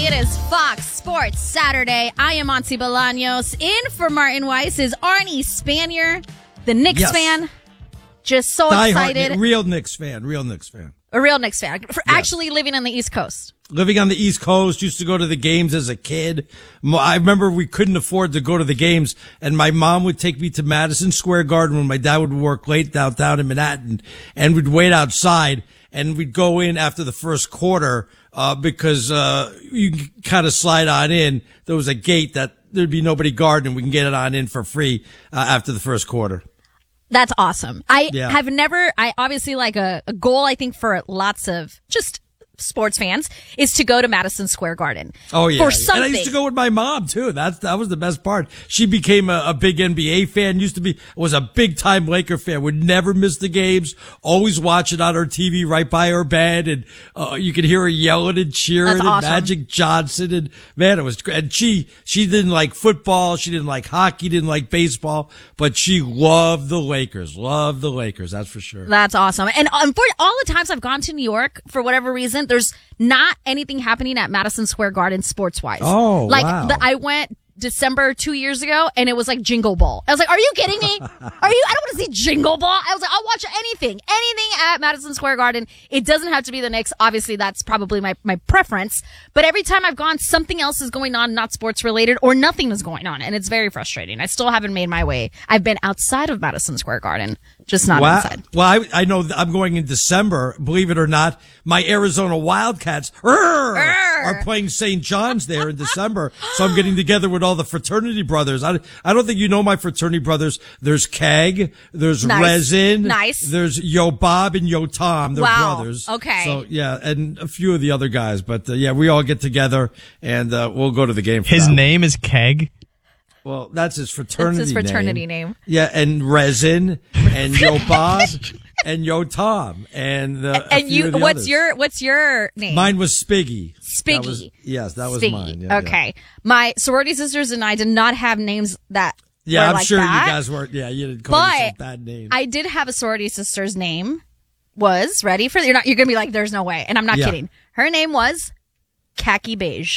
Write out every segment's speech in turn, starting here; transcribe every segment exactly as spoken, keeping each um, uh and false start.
everybody. It is Fox Sports Saturday. I am Monty Bolaños. In for Martin Weiss is Arnie Spanier, the Knicks yes. fan. Just so Die excited. Hard, real Knicks fan. Real Knicks fan. A real Knicks fan. For yes. Actually living on the East Coast. Living on the East Coast, used to go to the games as a kid. I remember we couldn't afford to go to the games, and my mom would take me to Madison Square Garden when my dad would work late downtown in Manhattan, and we'd wait outside, and we'd go in after the first quarter, uh, because, uh, you can kind of slide on in. There was a gate that there'd be nobody guarding, and we can get it on in for free, uh, after the first quarter. That's awesome. I yeah. have never, I obviously like a, a goal, I think, for lots of just sports fans is to go to Madison Square Garden. Oh, yeah. For something. And I used to go with my mom, too. That's, that was the best part. She became a, a big N B A fan, used to be, was a big time Laker fan, would never miss the games, always watch it on her T V right by her bed. And, uh, you could hear her yelling and cheering and awesome. Magic Johnson. And man, it was great. And she, she didn't like football. She didn't like hockey, didn't like baseball, but she loved the Lakers, loved the Lakers. That's for sure. That's awesome. And um, for all the times I've gone to New York, for whatever reason, there's not anything happening at Madison Square Garden sports-wise. Oh, like, wow. the, I went December two years ago, and it was like Jingle Ball. I was like, are you kidding me? Are you? I don't want to see Jingle Ball. I was like, I'll watch anything. Anything at Madison Square Garden. It doesn't have to be the Knicks. Obviously, that's probably my, my preference. But every time I've gone, something else is going on, not sports-related, or nothing is going on, and it's very frustrating. I still haven't made my way. I've been outside of Madison Square Garden, just not wow. inside. Well, I, I know I'm going in December. Believe it or not, my Arizona Wildcats rrr, are playing Saint John's there in December. So I'm getting together with all the fraternity brothers. I, I don't think you know my fraternity brothers. There's Keg, there's nice. Resin, nice. there's Yo Bob and Yo Tom. They're wow. brothers. Okay. So yeah, and a few of the other guys. But uh, yeah, we all get together and uh, we'll go to the game. For His that. name is Keg. Well, that's his fraternity That's his fraternity name. name. Yeah, and Resin, and Yo Bob, and Yo Tom, and uh, and you. What's others. your What's your name? Mine was Spiggy. Spiggy. That was, yes, that was Spiggy. mine. Yeah, okay, yeah. My sorority sisters and I did not have names that. Yeah, were I'm like sure that, you guys weren't. Yeah, you didn't call but yourself bad names. I did have a sorority sister's name. Was ready for you're not. You're gonna be like, there's no way, and I'm not yeah. kidding. Her name was Khaki Beige.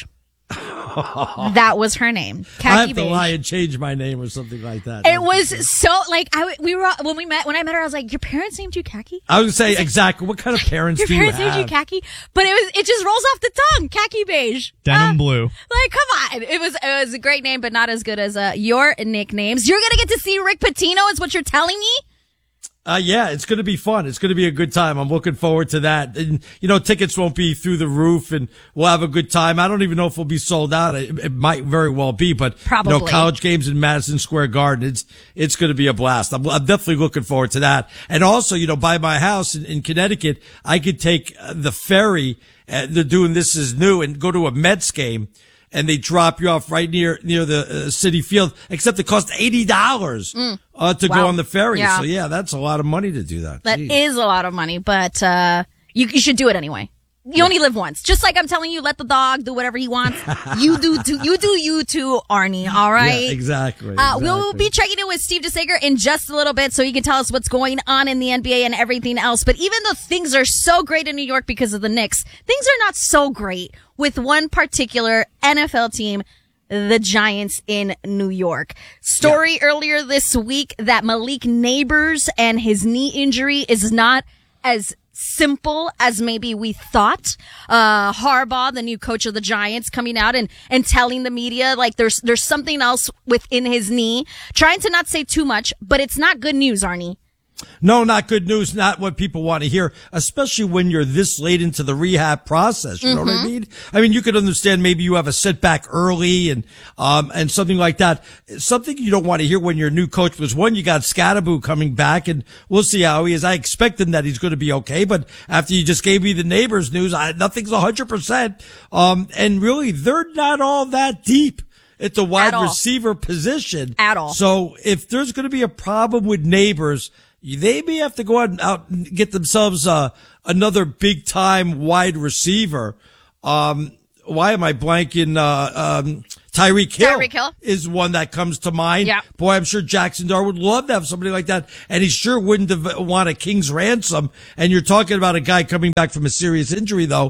That was her name. Khaki I have to Beige. lie and change my name or something like that. It was so like I we were when we met when I met her I was like, your parents named you Khaki? I would say exactly what kind of parents your do parents you have? named you Khaki, but it was it just rolls off the tongue. Khaki Beige, denim uh, blue. Like come on, it was it was a great name, but not as good as uh, your nicknames. You're gonna get to see Rick Pitino, is what you're telling me? Uh, yeah, it's going to be fun. It's going to be a good time. I'm looking forward to that. And, you know, tickets won't be through the roof and we'll have a good time. I don't even know if we'll be sold out. It, it might very well be, but, Probably. you know, college games in Madison Square Garden, it's, it's going to be a blast. I'm, I'm definitely looking forward to that. And also, you know, by my house in, in Connecticut, I could take the ferry, uh, they're doing This Is New, and go to a Mets game. And they drop you off right near near the uh, City Field, except it costs eighty dollars mm. uh, to wow. go on the ferry. Yeah. So yeah, that's a lot of money to do that. That Jeez. is a lot of money, but uh you, you should do it anyway. You yeah. only live once. Just like I'm telling you, let the dog do whatever he wants. You do, do you do you too, Arnie. All right. Yeah, exactly. Uh, exactly. We'll be checking in with Steve DeSager in just a little bit, so he can tell us what's going on in the N B A and everything else. But even though things are so great in New York because of the Knicks, things are not so great with one particular N F L team, the Giants in New York. Story yeah. earlier this week that Malik Neighbors and his knee injury is not as simple as maybe we thought. Uh, Harbaugh, the new coach of the Giants, coming out and, and telling the media like there's, there's something else within his knee. Trying to not say too much, but it's not good news, Arnie. No, not good news. Not what people want to hear, especially when you're this late into the rehab process. You know mm-hmm. what I mean? I mean, you could understand maybe you have a setback early and, um, and something like that. Something you don't want to hear when you're a new coach was one, you got Scatterbo coming back and we'll see how he is. I expect him that he's going to be okay. But after you just gave me the Neighbors news, I, nothing's a hundred percent. Um, and really they're not all that deep at the wide receiver position. At all. So if there's going to be a problem with Neighbors, they may have to go out and, out and get themselves uh, another big time wide receiver. Um, why am I blanking? Uh, um, Tyreek Hill, Tyreek Hill is one that comes to mind. Yeah. Boy, I'm sure Jackson Dart would love to have somebody like that, and he sure wouldn't have want a king's ransom. And you're talking about a guy coming back from a serious injury, though.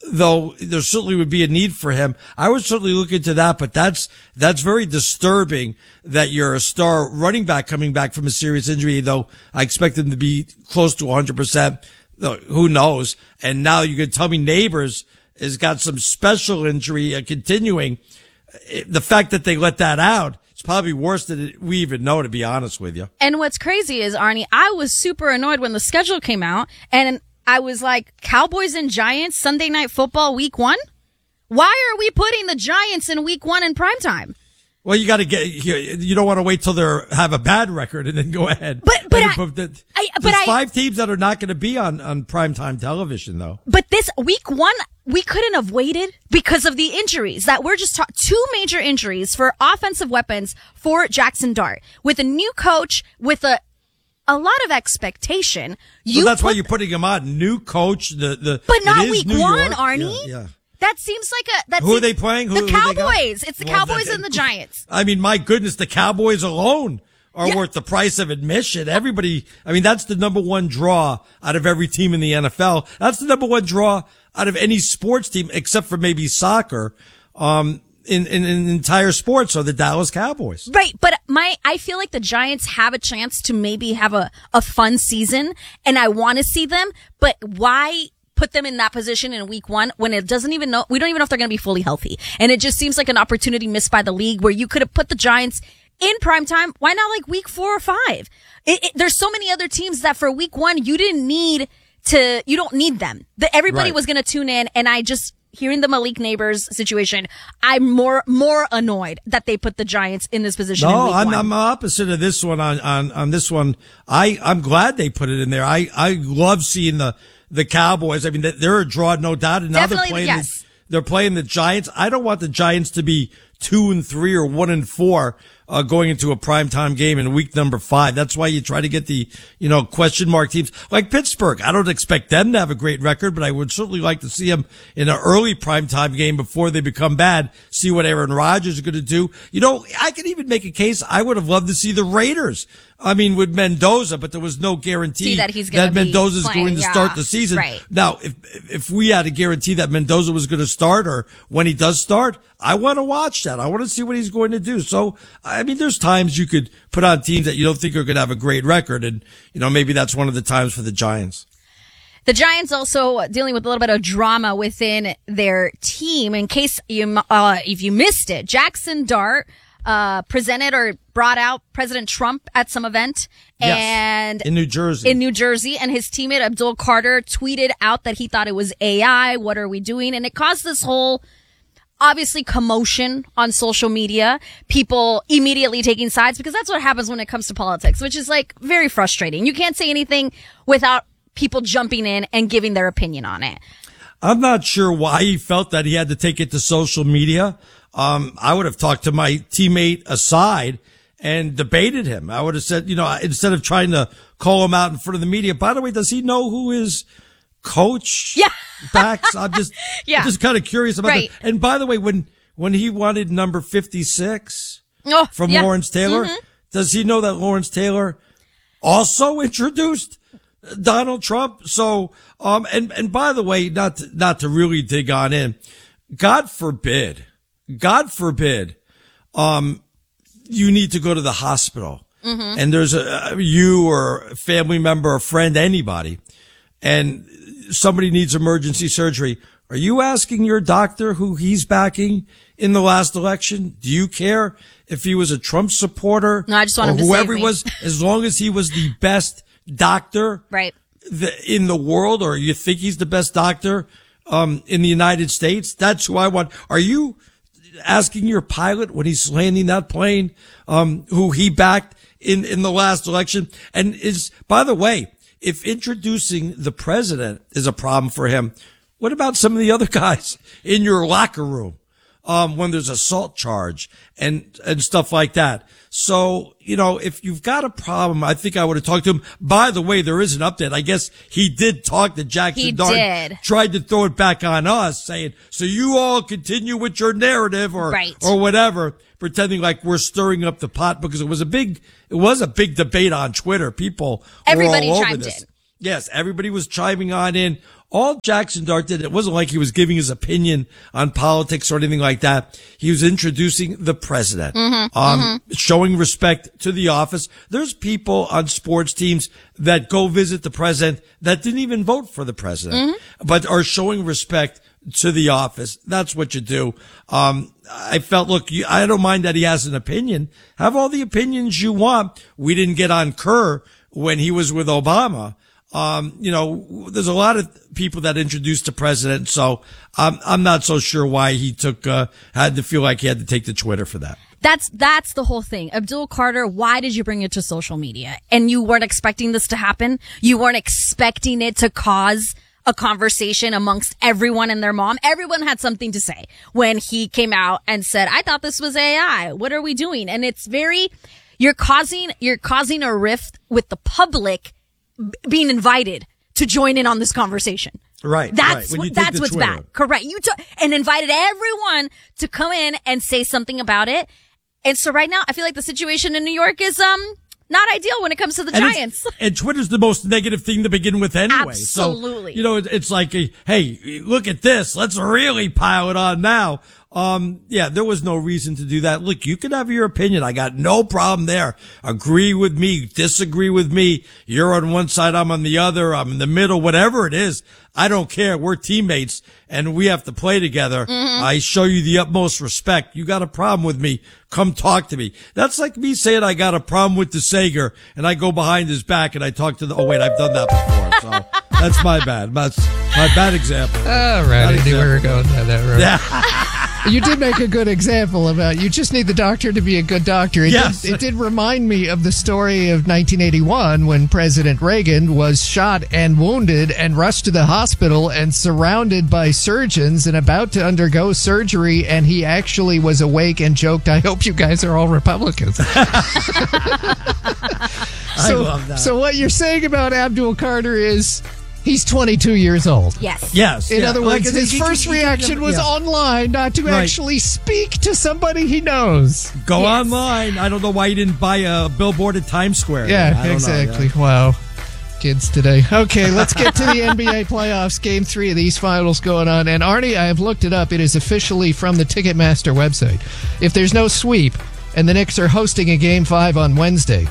though there certainly would be a need for him. I would certainly look into that, but that's, that's very disturbing that you're a star running back coming back from a serious injury, though I expect him to be close to one hundred percent. Who knows? And now you can tell me Neighbors has got some special injury uh, continuing. The fact that they let that out, it's probably worse than we even know, to be honest with you. And what's crazy is, Arnie, I was super annoyed when the schedule came out, and I was like, Cowboys and Giants, Sunday Night Football, week one? Why are we putting the Giants in week one in primetime? Well, you got to get, you don't want to wait till they have a bad record and then go ahead. But, but, I, but the, I, but there's I, five teams that are not going to be on, on primetime television, though. But this week one, we couldn't have waited because of the injuries that we're just talking. Two major injuries for offensive weapons for Jackson Dart. With a new coach, with a, a lot of expectation. You so that's put, why you're putting him on. New coach, the, the, but not week New one, York. Arnie. Yeah, yeah. That seems like a, that who seems, are they playing? Who, the who Cowboys. It's the well, Cowboys that, and the Giants. I mean, my goodness, the Cowboys alone are yeah. worth the price of admission. Everybody, I mean, that's the number one draw out of every team in the N F L. That's the number one draw out of any sports team, except for maybe soccer, um, in, in, in entire sports, are the Dallas Cowboys. Right. But my, I feel like the Giants have a chance to maybe have a, a fun season, and I want to see them, but why put them in that position in week one when it doesn't even know, we don't even know if they're going to be fully healthy. And it just seems like an opportunity missed by the league where you could have put the Giants in prime time. Why not like week four or five? It, it, there's so many other teams that for week one, you didn't need to, you don't need them. The, everybody right. was going to tune in. And I just, hearing the Malik Neighbors situation, I'm more, more annoyed that they put the Giants in this position. No, in week I'm, one. I'm opposite of this one on, on, on this one. I, I'm glad they put it in there. I, I love seeing the, the Cowboys. I mean, they're a draw, no doubt. And now Definitely, they're playing, yes. the, they're playing the Giants. I don't want the Giants to be two and three or one and four, uh, going into a primetime game in week number five. That's why you try to get the, you know, question mark teams like Pittsburgh. I don't expect them to have a great record, but I would certainly like to see them in an early primetime game before they become bad. See what Aaron Rodgers is going to do. You know, I can even make a case. I would have loved to see the Raiders. I mean, with Mendoza, but there was no guarantee see that, he's that Mendoza is going to yeah. start the season. Right. Now, if if we had a guarantee that Mendoza was going to start, or when he does start, I want to watch that. I want to see what he's going to do. So, I mean, there's times you could put on teams that you don't think are going to have a great record, and you know, maybe that's one of the times for the Giants. The Giants also dealing with a little bit of drama within their team. In case you, uh, if you missed it, Jackson Dart uh presented or brought out President Trump at some event, yes, and in New Jersey. In New Jersey, and his teammate Abdul Carter tweeted out that he thought it was A I. What are we doing? And it caused this whole, obviously, commotion on social media. People immediately taking sides, because that's what happens when it comes to politics, which is like very frustrating. You can't say anything without people jumping in and giving their opinion on it. I'm not sure why he felt that he had to take it to social media. Um, I would have talked to my teammate aside and debated him. I would have said, you know, instead of trying to call him out in front of the media, by the way, does he know who his coach yeah. backs? I'm just, yeah. I'm just kind of curious about right. that. And by the way, when, when he wanted number fifty-six oh, from yeah. Lawrence Taylor, mm-hmm. does he know that Lawrence Taylor also introduced Donald Trump? So, um, and, and by the way, not to, not to really dig on in, God forbid, God forbid, um, you need to go to the hospital, mm-hmm. and there's a, you or a family member, a friend, anybody, and somebody needs emergency surgery. Are you asking your doctor who he's backing in the last election? Do you care if he was a Trump supporter? No, I just want him to whoever save me. he was, as long as he was the best doctor right. the, in the world, or you think he's the best doctor, um, in the United States? That's who I want. Are you asking your pilot when he's landing that plane, um, who he backed in, in the last election? And is, by the way, if introducing the president is a problem for him, what about some of the other guys in your locker room, um, when there's assault charge and, and stuff like that? So, you know, if you've got a problem, I think I would have talked to him. By the way, there is an update. I guess he did talk to Jackson he Dart. Did. Tried to throw it back on us, saying, so you all continue with your narrative or, right. or whatever, pretending like we're stirring up the pot, because it was a big, it was a big debate on Twitter. People Everybody were all over chimed this. in. Yes, everybody was chiming on in. All Jackson Dart did, it wasn't like he was giving his opinion on politics or anything like that. He was introducing the president, mm-hmm, um, mm-hmm. showing respect to the office. There's people on sports teams that go visit the president that didn't even vote for the president, mm-hmm. but are showing respect to the office. That's what you do. Um, I felt, look, you, I don't mind that he has an opinion. Have all the opinions you want. We didn't get on Kerr when he was with Obama. Um, you know, there's a lot of people that introduced the president, so I'm, I'm not so sure why he took, uh, had to feel like he had to take to Twitter for that. That's, that's the whole thing. Abdul Carter, why did you bring it to social media? And you weren't expecting this to happen? You weren't expecting it to cause a conversation amongst everyone and their mom? Everyone had something to say when he came out and said, I thought this was A I. What are we doing? And it's very, you're causing, you're causing a rift with the public being invited to join in on this conversation. Right. That's right. what, that's what's Twitter. bad. Correct. You took and invited everyone to come in and say something about it. And so right now, I feel like the situation in New York is um not ideal when it comes to the and Giants. And Twitter's the most negative thing to begin with anyway. Absolutely. So, you know, it, it's like, a, hey, look at this. Let's really pile it on now. Um, yeah, there was no reason to do that. Look, you can have your opinion. I got no problem there. Agree with me, disagree with me. You're on one side, I'm on the other, I'm in the middle, whatever it is. I don't care. We're teammates and we have to play together. Mm-hmm. I show you the utmost respect. You got a problem with me, come talk to me. That's like me saying I got a problem with DeSager and I go behind his back and I talk to the, oh wait, I've done that before. So that's my bad. That's my bad example. All right. I knew we were going down that road. Yeah. You did make a good example about you just need the doctor to be a good doctor. It, yes. did, it did remind me of the story of nineteen eighty-one when President Reagan was shot and wounded and rushed to the hospital and surrounded by surgeons and about to undergo surgery, and he actually was awake and joked, I hope you guys are all Republicans. so, I love that. So what you're saying about Abdul Carter is he's twenty-two years old. Yes. Yes. In yeah. other words, like, his he, first he, he, reaction he, was yeah. online, not to right. actually speak to somebody he knows. Go yes. online. I don't know why you didn't buy a billboard at Times Square. Yeah, exactly. Know, yeah. Wow. Kids today. Okay, let's get to the N B A playoffs. Game three of these finals going on. And Arnie, I have looked it up. It is officially from the Ticketmaster website. If there's no sweep and the Knicks are hosting a game five on Wednesday,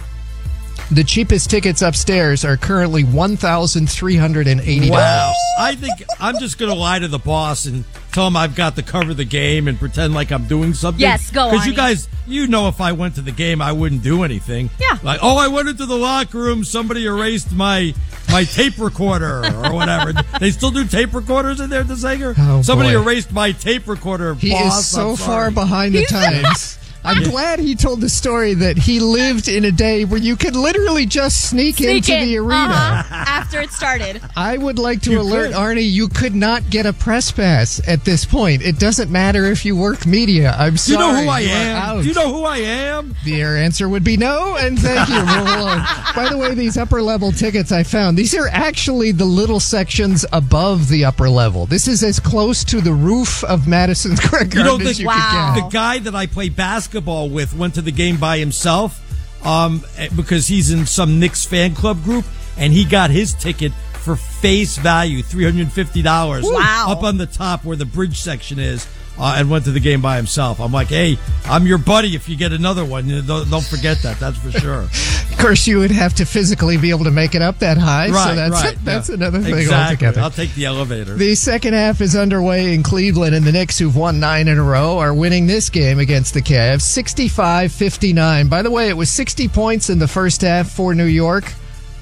the cheapest tickets upstairs are currently one thousand three hundred eighty dollars. Wow. I think I'm just going to lie to the boss and tell him I've got to cover the game and pretend like I'm doing something. Yes, go on. Because you guys, you know if I went to the game, I wouldn't do anything. Yeah. Like, oh, I went into the locker room, somebody erased my my tape recorder or whatever. They still do tape recorders in there, DeSager? Oh, somebody boy. erased my tape recorder, he boss. is so I'm far sorry. behind the times. I'm Yeah. glad he told the story that he lived in a day where you could literally just sneak, Sneak into in. the arena. Uh-huh. After it started. I would like to You alert could. Arnie, you could not get a press pass at this point. It doesn't matter if you work media. I'm Do you sorry. know who I you are am? out. Do you know who I am? The answer would be no, and thank you. Move along. By the way, these upper level tickets I found, these are actually the little sections above the upper level. This is as close to the roof of Madison Square Garden You know, the, as you Wow. could the get. guy that I play basketball with went to the game by himself um, because he's in some Knicks fan club group, and he got his ticket for face value, three hundred fifty dollars. Wow. Up on the top where the bridge section is, uh, and went to the game by himself. I'm like, hey, I'm your buddy if you get another one. You know, don't, don't forget that. That's for sure. Of course, you would have to physically be able to make it up that high, Right, so that's, right. that's yeah. another thing exactly. altogether. I'll take the elevator. The second half is underway in Cleveland, and the Knicks, who've won nine in a row, are winning this game against the Cavs sixty-five fifty-nine. By the way, it was sixty points in the first half for New York.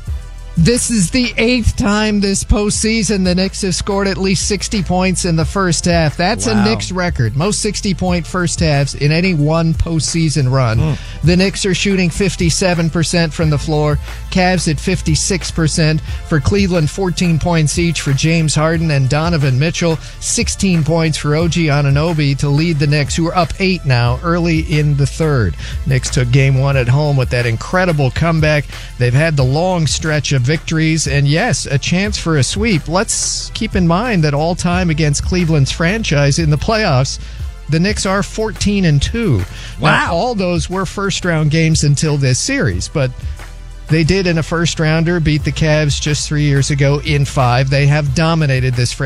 This is the eighth time this postseason the Knicks have scored at least sixty points in the first half. That's Wow. a Knicks record. Most sixty-point first halves in any one postseason run. Mm. The Knicks are shooting fifty-seven percent from the floor. Cavs at fifty-six percent. For Cleveland, fourteen points each for James Harden and Donovan Mitchell. sixteen points for O G Anunoby to lead the Knicks, who are up eight now early in the third. Knicks took game one at home with that incredible comeback. They've had the long stretch of victories, and yes, a chance for a sweep. Let's keep in mind that all time against Cleveland's franchise in the playoffs, the Knicks are fourteen and two. Wow. Now, all those were first round games until this series, but They did in a first rounder beat the Cavs just three years ago in five. They have dominated this franchise.